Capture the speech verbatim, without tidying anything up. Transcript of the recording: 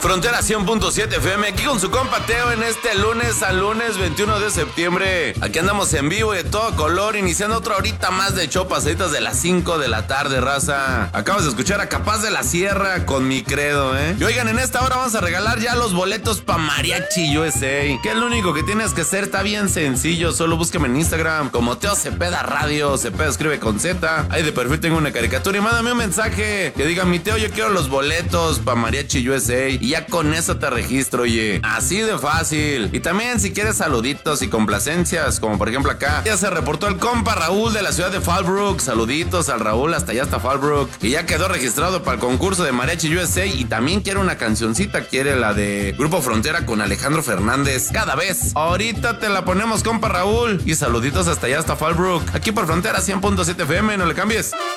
Frontera cien punto siete F M, aquí con su compa Teo en este lunes al lunes veintiuno de septiembre. Aquí andamos en vivo y de todo color, iniciando otra horita más de show, pasaditas de las cinco de la tarde, raza. Acabas de escuchar a Capaz de la Sierra con Mi Credo, ¿eh? Y oigan, en esta hora vamos a regalar ya los boletos pa' Mariachi U S A. Que es lo único que tienes que hacer, está bien sencillo. Solo búsqueme en Instagram como Teo Cepeda Radio. Cepeda escribe con Z. Ahí de perfil tengo una caricatura y mándame un mensaje que diga: mi Teo, yo quiero los boletos pa' Mariachi U S A. Y ya con eso te registro, oye. Así de fácil. Y también si quieres saluditos y complacencias, como por ejemplo acá, ya se reportó el compa Raúl de la ciudad de Fallbrook. Saluditos al Raúl, hasta allá hasta Fallbrook. Y ya quedó registrado para el concurso de Mariachi U S A. Y también quiere una cancioncita, quiere la de Grupo Frontera con Alejandro Fernández. Cada vez. Ahorita te la ponemos, compa Raúl. Y saluditos hasta allá hasta Fallbrook. Aquí por Frontera cien punto siete F M, no le cambies.